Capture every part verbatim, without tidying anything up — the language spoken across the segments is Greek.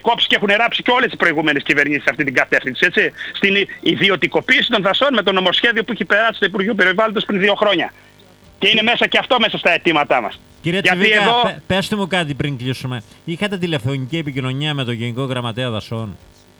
κόψει και έχουν ράψει και όλες τις προηγούμενες κυβερνήσεις σε αυτή την κατεύθυνση, έτσι. Στην ιδιωτικοποίηση των δασών με το νομοσχέδιο που έχει περάσει στο Υπουργείο Περιβάλλοντος πριν δύο χρόνια. Και είναι μέσα και αυτό μέσα στα αιτήματά μας. Κύριε Τσιβίκα, εδώ... πέστε μου κάτι πριν κλείσουμε. Είχατε τηλεφωνική επικοινωνία με τον Γενικό Γραμματέα Δασών?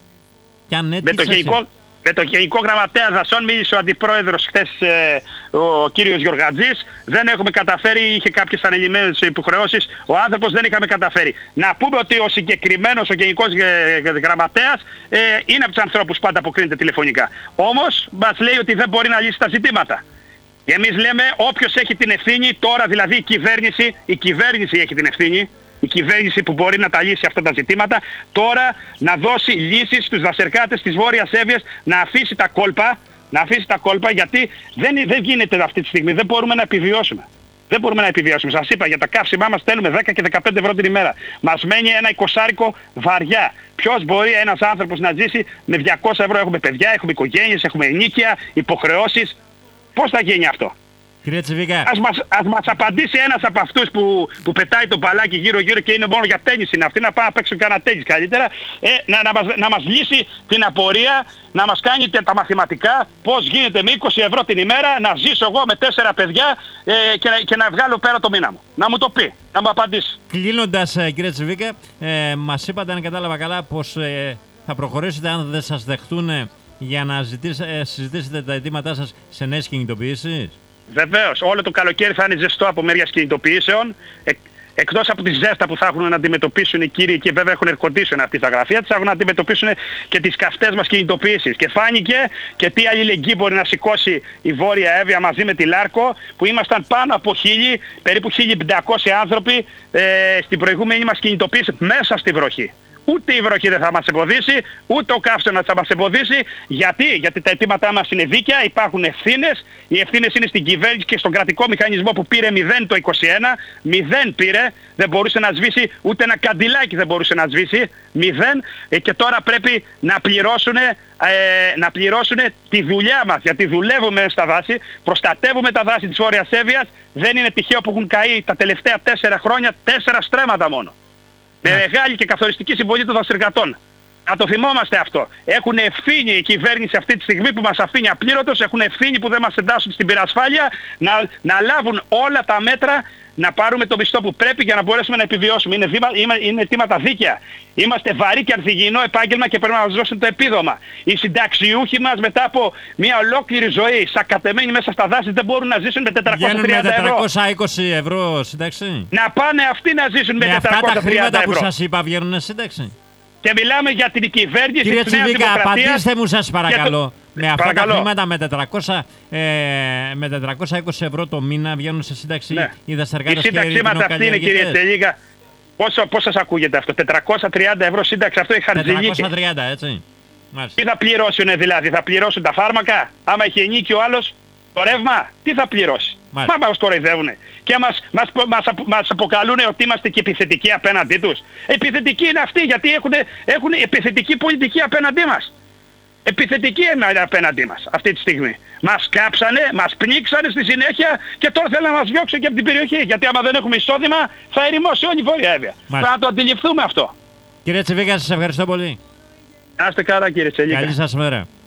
Και αν ναι, με, το γενικό, με το Γενικό Γραμματέα Δασών μίλησε ο Αντιπρόεδρος χθες, ε, ο κύριος Γιωργατζής. Δεν έχουμε καταφέρει, είχε κάποιες ανελημμένες υποχρεώσεις. Ο άνθρωπος δεν είχαμε καταφέρει. Να πούμε ότι ο συγκεκριμένος, ο Γενικός Γραμματέας, ε, είναι από τους ανθρώπους που πάντα αποκρίνεται τηλεφωνικά. Όμως μας λέει ότι δεν μπορεί να λύσει τα ζητήματα. Και εμείς λέμε όποιος έχει την ευθύνη, τώρα δηλαδή η κυβέρνηση, η κυβέρνηση έχει την ευθύνη, η κυβέρνηση που μπορεί να τα λύσει αυτά τα ζητήματα, τώρα να δώσει λύσεις στους δασερκάτες της Βόρειας Εύβοιας, να αφήσει τα κόλπα, να αφήσει τα κόλπα γιατί δεν, δεν γίνεται αυτή τη στιγμή, δεν μπορούμε να επιβιώσουμε. Δεν μπορούμε να επιβιώσουμε. Σας είπα, για τα καύσιμά μας στέλνουμε δέκα και δεκαπέντε ευρώ την ημέρα. Μας μένει ένα εικοσάρικο βαριά. Ποιος μπορεί ένας άνθρωπος να ζήσει με διακόσια ευρώ? Έχουμε παιδιά, έχουμε οικογένειες, έχουμε ενίκεια, υποχρεώσεις. Πώς θα γίνει αυτό? Κύριε Τσιβίκα, ας μας, ας μας απαντήσει ένας από αυτούς που, που πετάει το μπαλάκι γύρω γύρω και είναι μόνο για τένις είναι αυτοί, να πάμε να παίξουν κανένα τένις καλύτερα, ε, να, να, μας, να μας λύσει την απορία, να μας κάνει τα μαθηματικά, πώς γίνεται με είκοσι ευρώ την ημέρα να ζήσω εγώ με τέσσερα παιδιά ε, και, και να βγάλω πέρα το μήνα μου. Να μου το πει, να μου απαντήσει. Κλείνοντας, κύριε Τσιβίκα, ε, μας είπατε, αν κατάλαβα καλά, πως ε, θα προχωρήσετε αν δεν σας δεχτούν για να ζητήσετε, συζητήσετε τα αιτήματά σας σε νέες κινητοποιήσεις. Βεβαίως, όλο το καλοκαίρι θα είναι ζεστό από μερίας κινητοποιήσεων. Ε, εκτός από τη ζέστα που θα έχουν να αντιμετωπίσουν οι κύριοι και βέβαια έχουν ερκοντήσεων αυτή τα γραφεία, θα έχουν να αντιμετωπίσουν και τις καυτές μας κινητοποιήσεις. Και φάνηκε και τι αλληλεγγύη μπορεί να σηκώσει η Βόρεια Εύβοια μαζί με τη Λάρκο, που ήμασταν πάνω από χίλιοι, περίπου χίλιοι πεντακόσιοι άνθρωποι ε, στην προηγούμενη μας κινητοποίηση μέσα στη βροχή. Ούτε η βροχή δεν θα μας εμποδίσει, ούτε ο καύσωνας θα μας εμποδίσει. Γιατί? Γιατί τα αιτήματά μας είναι δίκαια, υπάρχουν ευθύνες. Οι ευθύνες είναι στην κυβέρνηση και στον κρατικό μηχανισμό που πήρε μηδέν το είκοσι ένα. Μηδέν πήρε, δεν μπορούσε να σβήσει, ούτε ένα καντιλάκι δεν μπορούσε να σβήσει. Μηδέν. Ε, και τώρα πρέπει να πληρώσουν, ε, να πληρώσουν τη δουλειά μας. Γιατί δουλεύουμε στα δάση, προστατεύουμε τα δάση της Βόρειας Εύβοιας. Δεν είναι τυχαίο που έχουν καεί τα τελευταία τέσσερα χρόνια τέσσερα στρέμματα μόνο. Με μεγάλη και καθοριστική συμβολή των δασεργατών. Να το θυμόμαστε αυτό. Έχουν ευθύνη η κυβέρνηση αυτή τη στιγμή που μας αφήνει απλήρωτος, έχουν ευθύνη που δεν μας εντάσσουν στην πυρασφάλεια, να, να λάβουν όλα τα μέτρα, να πάρουμε το μισθό που πρέπει για να μπορέσουμε να επιβιώσουμε. Είναι, βήμα, είναι, είναι αιτήματα δίκαια. Είμαστε βαρύ και ανθυγιεινό επάγγελμα και πρέπει να μας δώσουν το επίδομα. Οι συνταξιούχοι μας μετά από μια ολόκληρη ζωή σακατεμένοι μέσα στα δάση δεν μπορούν να ζήσουν με τετρακόσια τριάντα ευρώ. Με τετρακόσια είκοσι ευρώ σύνταξη. Να πάνε αυτοί να ζήσουν με, με τετρακόσια τριάντα ευρώ. Με αυτά τα χρήματα ευρώ. που σας είπα βγαίνουν σύνταξη. Και μιλάμε για την κυβέρνηση Κύριε της Νέας Τσιβίκα, Δημοκρατίας. απαντήστε μου σας παρακαλώ. Το... Με αυτά παρακαλώ. τα χρήματα με, τετρακόσια, ε, με τετρακόσια είκοσι ευρώ το μήνα βγαίνουν σε σύνταξη ναι. οι δασεργάτες και οι σύνταξή μας αυτή είναι, κύριε Τσελίγα. Πόσο, πώς σας ακούγεται αυτό? τετρακόσια τριάντα ευρώ σύνταξη, αυτό έχει χαρτζηλίκη. τετρακόσια τριάντα, έτσι. Τι θα πληρώσουν δηλαδή? Θα πληρώσουν τα φάρμακα? Άμα έχει ενίκιο ο άλλος το ρεύμα, τι θα πληρώσει? Μάλιστα. Μα μας κοροϊδεύουνε. Και μας, μας, μας, μας αποκαλούν ότι είμαστε και επιθετικοί απέναντί τους. Επιθετικοί είναι αυτοί γιατί έχουν, έχουν επιθετική πολιτική απέναντί μας. Επιθετική είναι απέναντί μας αυτή τη στιγμή. Μας κάψανε, μας πνίξανε στη συνέχεια και τώρα θέλουν να μας διώξουν και από την περιοχή. Γιατί άμα δεν έχουμε εισόδημα θα ερημώσει όλη η Βόρεια Εύβοια. Πρέπει να το αντιληφθούμε αυτό. Κύριε Τσιβίκα, σας ευχαριστώ πολύ. Να είστε καλά, κύριε Τσελίκα. Καλή σας μέρα.